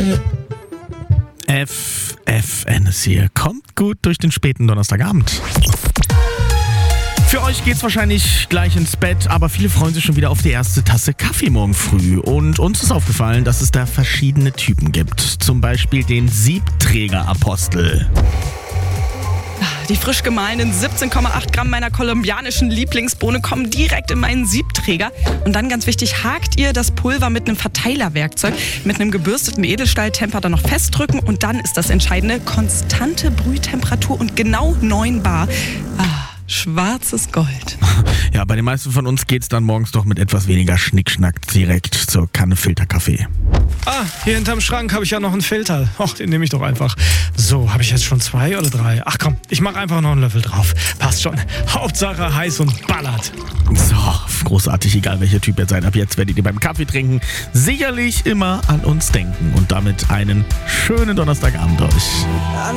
FFN ist hier. Kommt gut durch den späten Donnerstagabend. Für euch geht's wahrscheinlich gleich ins Bett, aber viele freuen sich schon wieder auf die erste Tasse Kaffee morgen früh. Und uns ist aufgefallen, dass es da verschiedene Typen gibt. Zum Beispiel den Siebträger-Apostel. Die frisch gemahlenen 17,8 Gramm meiner kolumbianischen Lieblingsbohne kommen direkt in meinen Siebträger. Und dann ganz wichtig, hakt ihr das Pulver mit einem Verteilerwerkzeug, mit einem gebürsteten Edelstahltemper dann noch festdrücken. Und dann ist das Entscheidende, konstante Brühtemperatur und genau 9 Bar. Schwarzes Gold. Ja, bei den meisten von uns geht's dann morgens doch mit etwas weniger Schnickschnack direkt zur Kanne Filterkaffee. Hier hinterm Schrank habe ich ja noch einen Filter. Den nehme ich doch einfach. So, habe ich jetzt schon 2 oder 3? Ach komm, ich mache einfach noch einen Löffel drauf. Passt schon. Hauptsache heiß und ballert. So, großartig, egal welcher Typ ihr seid. Ab jetzt werdet ihr beim Kaffee trinken sicherlich immer an uns denken. Und damit einen schönen Donnerstagabend euch.